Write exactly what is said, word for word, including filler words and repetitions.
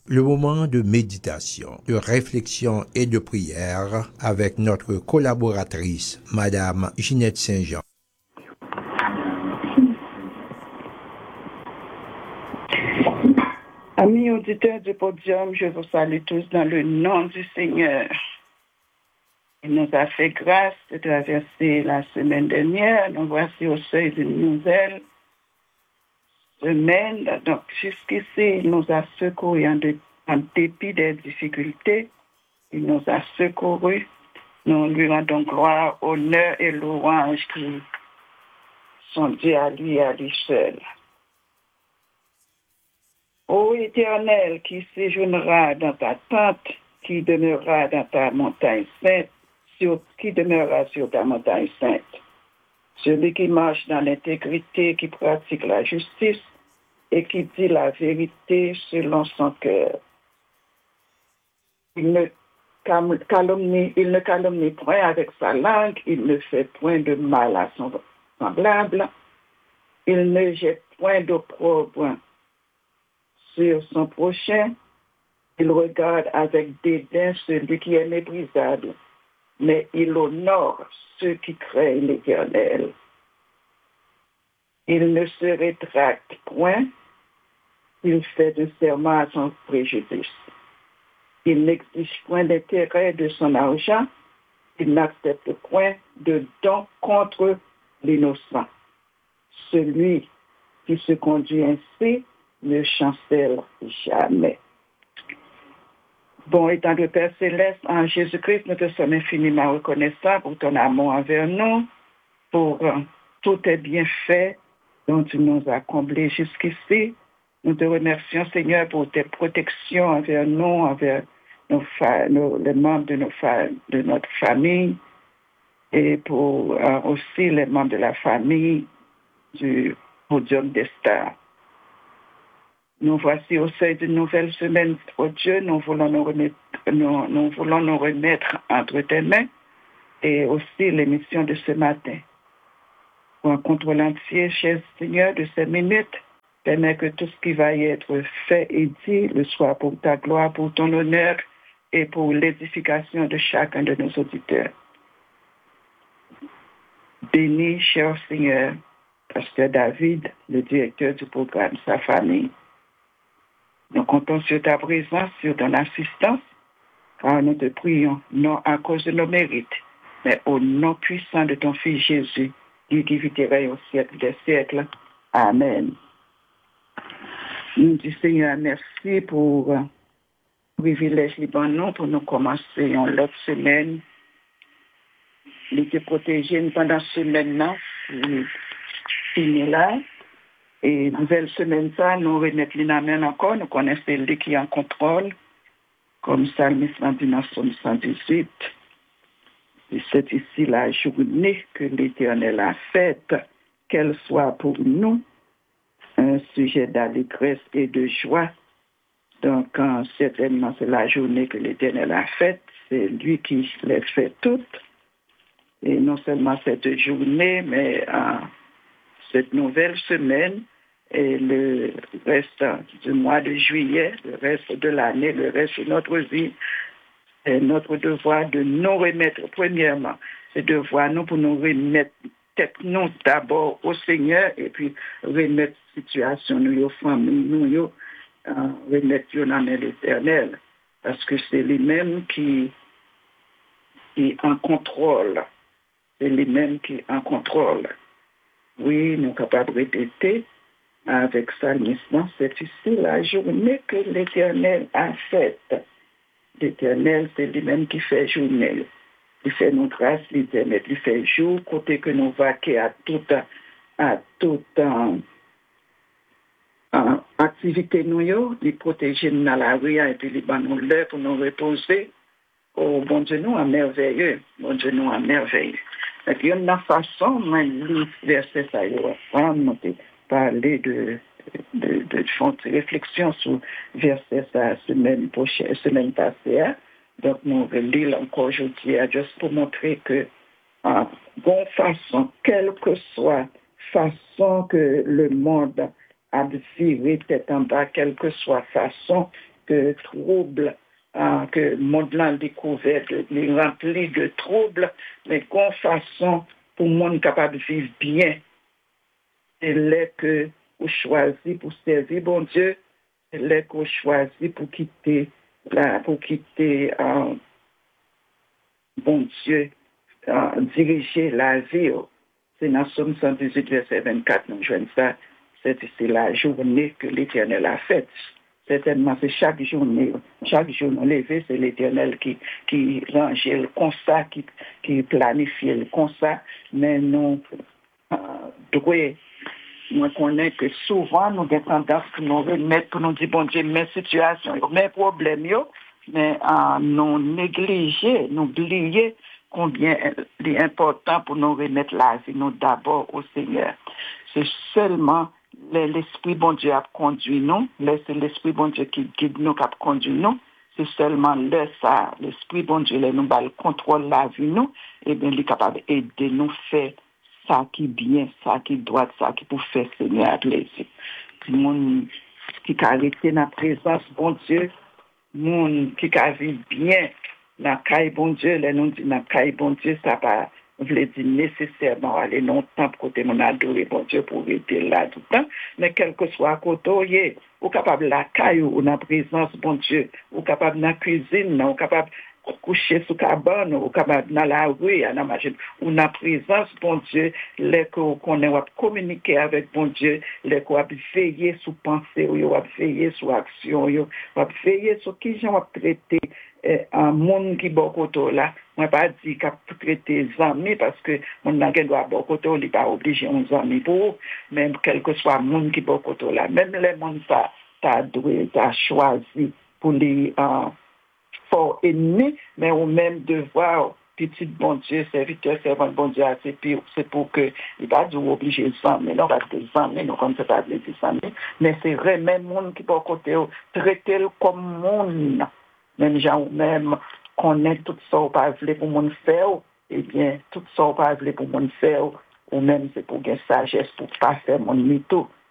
le moment de méditation, de réflexion et de prière avec notre collaboratrice, Madame Ginette Saint-Jean. Amis auditeurs du podium, je vous salue tous dans le nom du Seigneur. Il nous a fait grâce de traverser la semaine dernière. Nous voici au seuil d'une nouvelle semaine. Donc, jusqu'ici, il nous a secourus en, de, en dépit des difficultés. Il nous a secourus. Nous lui rendons gloire, honneur et louange qui sont dus à lui et à lui seul. Ô Éternel, qui séjournera dans ta tente, qui demeurera dans ta montagne sainte, sur, qui demeurera sur ta montagne sainte. Celui qui marche dans l'intégrité, qui pratique la justice et qui dit la vérité selon son cœur. Il ne calomnie, il ne calomnie point avec sa langue, il ne fait point de mal à son semblable, il ne jette point d'opprobre sur son prochain, il regarde avec dédain celui qui est méprisable, mais il honore ceux qui craignent l'Éternel. Il ne se rétracte point, il fait de serment à son préjudice. Il n'exige point d'intérêt de son argent, il n'accepte point de don contre l'innocent. Celui qui se conduit ainsi ne chancelle jamais. Bon, étant de Père Céleste, en Jésus-Christ, nous te sommes infiniment reconnaissants pour ton amour envers nous, pour euh, tous tes bienfaits dont tu nous as comblés jusqu'ici. Nous te remercions, Seigneur, pour tes protections envers nous, envers nos fa- nos, les membres de, nos fa- de notre famille et pour euh, aussi les membres de la famille du podium des stars. Nous voici au seuil d'une nouvelle semaine, oh Dieu, nous voulons nous remettre, nous, nous voulons nous remettre entre tes mains et aussi l'émission de ce matin. Pour un contrôle entier, cher Seigneur, de ces minutes, permets que tout ce qui va y être fait et dit le soit pour ta gloire, pour ton honneur et pour l'édification de chacun de nos auditeurs. Bénis, cher Seigneur, Pasteur David, le directeur du programme, sa famille. Nous comptons sur ta présence, sur ton assistance, car nous te prions, non à cause de nos mérites, mais au nom puissant de ton Fils Jésus, lui qui vit et règne au siècle des siècles. Amen. Nous disons, Seigneur, merci pour le privilège libanais pour nous commencer une autre semaine. Nous te protéger pendant cette semaine-là, finir là. Et nouvelle semaine, ça, nous remettons l'inamen encore, nous connaissons celui qui est en contrôle, comme Psalmiste dit dans Psaume cent dix-huit. Et c'est ici la journée que l'Éternel a faite, qu'elle soit pour nous un sujet d'allégresse et de joie. Donc, quand, certainement, c'est la journée que l'Éternel a faite, c'est lui qui les fait toutes. Et non seulement cette journée, mais euh, cette nouvelle semaine, et le reste du mois de juillet, le reste de l'année, le reste de notre vie, c'est notre devoir de nous remettre, premièrement, c'est devoir nous pour nous remettre tête nous d'abord au Seigneur et puis remettre la situation, nous, famille, nous, euh, remettre dans l'Éternel, parce que c'est lui-même qui, qui est en contrôle. C'est lui-même qui est en contrôle. Oui, nous sommes capables de répéter avec Psalmisme, c'est ici la journée que l'Éternel a faite. L'Éternel, c'est lui-même qui fait journée. Il fait nos grâces, l'Éternel, il fait jour, côté que nous vaquer à toute, à toute euh, euh, activité nous, il protège nous dans la rue et puis il va nous l'heure pour nous reposer. Oh, bon Dieu, nous, à merveilleux. Bon Dieu, nous, à merveilleux. Et puis, il y a une façon, mais le verset, ça y est, vraiment, parler de, de, de, de font réflexion sur verset ça semaine prochaine, semaine passée. Hein? Donc, nous relire encore aujourd'hui, juste pour montrer que, en bonne façon, quelle que soit façon que le monde a de virer tête en bas, quelle que soit façon que trouble, euh, que le monde l'a découvert, il est rempli de troubles, mais qu'on façon pour le monde capable de vivre bien. C'est là que vous choisissez pour servir bon Dieu, c'est là que vous choisissez pour quitter, la, pour quitter euh, bon Dieu, euh, diriger la vie. C'est dans Somme cent dix-huit, verset vingt-quatre, nous jouons ça. C'est, c'est la journée que l'Éternel a faite. Certainement, c'est chaque journée. Chaque jour, nous lever, c'est l'Éternel qui, qui range le constat, qui, qui planifie le constat. Mais nous euh, devons, nous connaissons que souvent, nous avons tendance pour nous remettre, pour nous dire, bon Dieu, mes situations, mes problèmes, mais euh, nous négliger, nous oublier combien il est important pour nous remettre la vie, nous d'abord au Seigneur. C'est seulement l'Esprit bon Dieu a conduit nous, c'est l'Esprit bon Dieu qui guide nous, qui a conduit nous, c'est seulement là, ça, l'Esprit bon Dieu, nous va le contrôle la vie nous, et bien il est capable d'aider nous faire ça qui est bien, ça qui doit, ça qui pour faire Seigneur à plaisir. Puis mon qui a arrêté dans la présence bon Dieu, mon qui a vécu bien dans la caille bon Dieu, les nous dit dans la caille bon Dieu, ça va je voulais dire nécessairement aller longtemps pour côté mon adorer bon Dieu pour être là tout le temps, mais quel que soit côté, ou capable la caille ou dans présence bon Dieu, ou capable dans la cuisine, ou capable coucher sous cabane, ou capable dans la rue, dans la machine, ou dans présence bon Dieu, les qu'on va communiquer avec bon Dieu, les qu'on va veiller sur pensée, ou va veiller sur action, ou va veiller sur qui j'en va traiter un monde qui beaucoup là, moi pas dire qu'a traiter amis parce que mon n'a doit beaucoup il n'est pas obligé un ami pour même quel que soit monde qui beaucoup là, même les monde ça t'as doué t'as choisi pour les euh, fort ennemis, mais au même devoir petit bon Dieu serviteur servant bon Dieu c'est puis c'est pour que il pas du obligé amis, non pas des amis, non comme c'est pas des amis, mais c'est vraiment monde qui beaucoup traiter comme monde. Même gens même connaît tout ça ou pas voulait pour mon faire, eh bien tout ça ou pas voulait pour mon faire, ou même c'est pour gagner sagesse pour pas faire mon mytho.